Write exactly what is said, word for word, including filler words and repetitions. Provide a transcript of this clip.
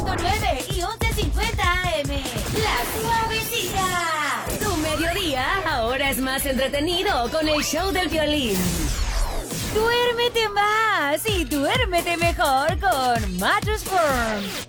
punto nueve y once cincuenta A M. La Suavecita. Tu mediodía ahora es más entretenido con el show del violín. Duérmete más y duérmete mejor con Mattress Firm.